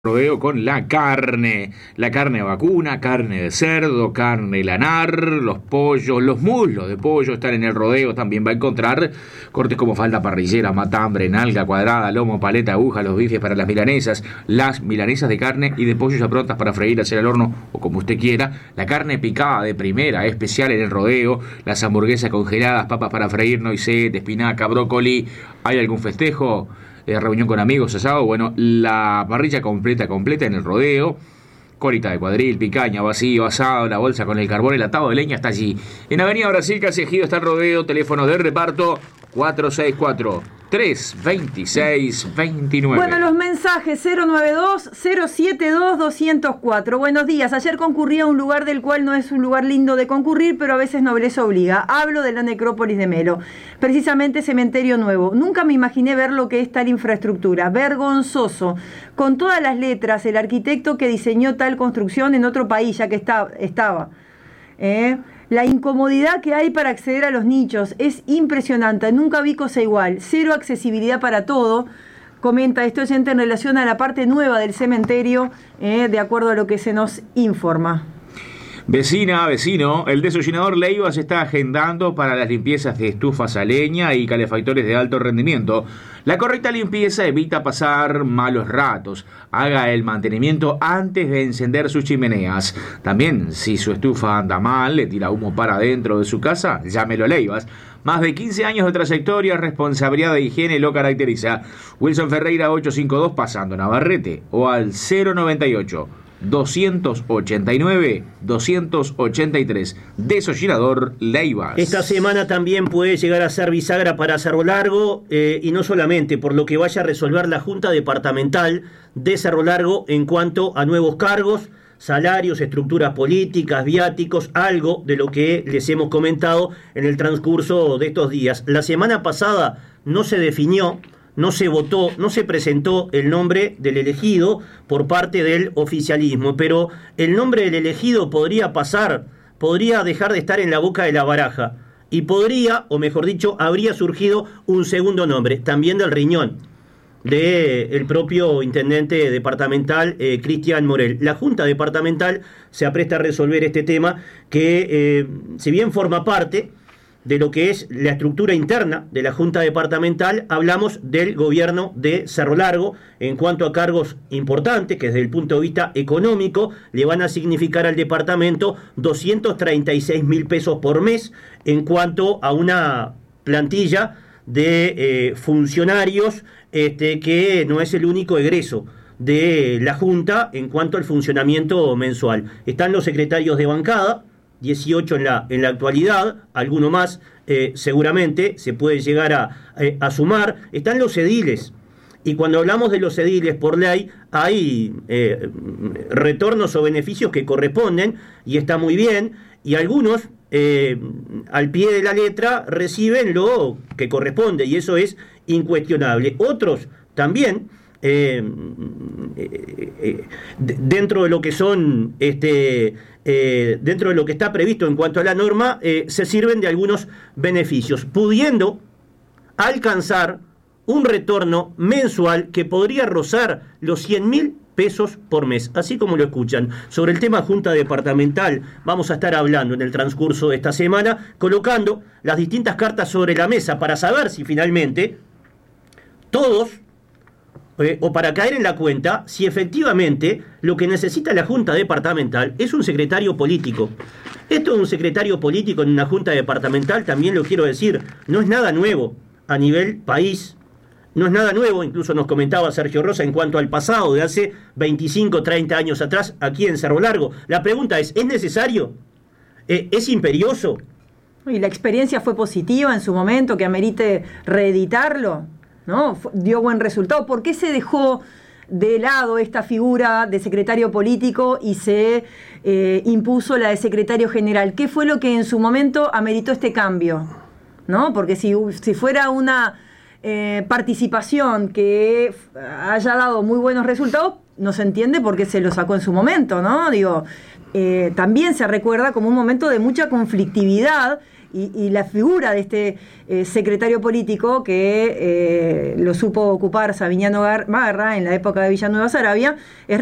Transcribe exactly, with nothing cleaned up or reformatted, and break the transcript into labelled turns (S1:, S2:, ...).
S1: Rodeo con la carne, la carne vacuna, carne de cerdo, carne lanar, los pollos, los muslos de pollo están en el rodeo. También va a encontrar cortes como falda parrillera, matambre, nalga cuadrada, lomo, paleta, aguja, los bifes para las milanesas, las milanesas de carne y de pollo ya prontas para freír, hacer al horno o como usted quiera, la carne picada de primera, especial en el rodeo, las hamburguesas congeladas, papas para freír, noisette, espinaca, brócoli. ¿Hay algún festejo? Eh, reunión con amigos, asado, bueno, la parrilla completa, completa en el rodeo, colita de cuadril, picaña, vacío, asado, la bolsa con el carbón, el atado de leña está allí. En Avenida Brasil, casi ejido, está el rodeo, teléfono de reparto cuatro seis cuatro, tres dos seis, dos nueve.
S2: Bueno, los mensajes cero nueve dos, cero siete dos, dos cero cuatro. Buenos días, ayer concurrí a un lugar del cual no es un lugar lindo de concurrir, pero a veces nobleza obliga. Hablo de la necrópolis de Melo, precisamente Cementerio Nuevo. Nunca me imaginé ver lo que es tal infraestructura, vergonzoso. Con todas las letras, el arquitecto que diseñó tal construcción en otro país, ya que está, estaba. ¿Eh? La incomodidad que hay para acceder a los nichos es impresionante. Nunca vi cosa igual. Cero accesibilidad para todo. Comenta esto oyente en relación a la parte nueva del cementerio, eh, de acuerdo a lo que se nos informa.
S1: Vecina, vecino, el desollinador Leiva se está agendando para las limpiezas de estufas a leña y calefactores de alto rendimiento. La correcta limpieza evita pasar malos ratos. Haga el mantenimiento antes de encender sus chimeneas. También, si su estufa anda mal, le tira humo para adentro de su casa, llámelo a Leivas. Más de quince años de trayectoria, responsabilidad de higiene lo caracteriza. Wilson Ferreira ochocientos cincuenta y dos, pasando Navarrete, o al cero noventa y ocho, doscientos ochenta y nueve, doscientos ochenta y tres. Desollinador Leivas.
S3: Esta semana también puede llegar a ser bisagra para Cerro Largo, eh, y no solamente por lo que vaya a resolver la Junta Departamental de Cerro Largo en cuanto a nuevos cargos, salarios, estructuras políticas, viáticos, algo de lo que les hemos comentado en el transcurso de estos días. La semana pasada no se definió, no se votó, no se presentó el nombre del elegido por parte del oficialismo, pero el nombre del elegido podría pasar, podría dejar de estar en la boca de la baraja, y podría, o mejor dicho, habría surgido un segundo nombre, también del riñón del propio intendente departamental, eh, Cristian Morel. La Junta Departamental se apresta a resolver este tema que, eh, si bien forma parte de lo que es la estructura interna de la Junta Departamental, hablamos del gobierno de Cerro Largo en cuanto a cargos importantes que desde el punto de vista económico le van a significar al departamento doscientos treinta y seis mil pesos por mes en cuanto a una plantilla de eh, funcionarios este, que no es el único egreso de la Junta en cuanto al funcionamiento mensual. Están los secretarios de bancada, dieciocho en la, en la actualidad, alguno más eh, seguramente se puede llegar a, eh, a sumar. Están los ediles, y cuando hablamos de los ediles por ley hay eh, retornos o beneficios que corresponden, y está muy bien, y algunos eh, al pie de la letra reciben lo que corresponde, y eso es incuestionable. Otros también, eh, eh, eh, dentro de lo que son este Eh, dentro de lo que está previsto en cuanto a la norma, eh, se sirven de algunos beneficios, pudiendo alcanzar un retorno mensual que podría rozar los cien mil pesos por mes, así como lo escuchan. Sobre el tema Junta Departamental vamos a estar hablando en el transcurso de esta semana, colocando las distintas cartas sobre la mesa para saber si finalmente todos, Eh, o para caer en la cuenta si efectivamente lo que necesita la Junta Departamental es un secretario político. Esto de un secretario político en una Junta Departamental, también lo quiero decir, no es nada nuevo a nivel país, no es nada nuevo, incluso nos comentaba Sergio Rosa en cuanto al pasado de hace veinticinco, treinta años atrás aquí en Cerro Largo. La pregunta es, ¿es necesario? Eh, ¿Es imperioso?
S2: ¿Y la experiencia fue positiva en su momento que amerite reeditarlo? ¿No? Dio buen resultado. ¿Por qué se dejó de lado esta figura de secretario político y se eh, impuso la de secretario general? ¿Qué fue lo que en su momento ameritó este cambio? ¿No? Porque si, si fuera una eh, participación que haya dado muy buenos resultados, no se entiende por qué se lo sacó en su momento, ¿no? Digo, eh, también se recuerda como un momento de mucha conflictividad. Y, y la figura de este eh, secretario político que eh, lo supo ocupar Sabiniano Garra en la época de Villanueva Saravia es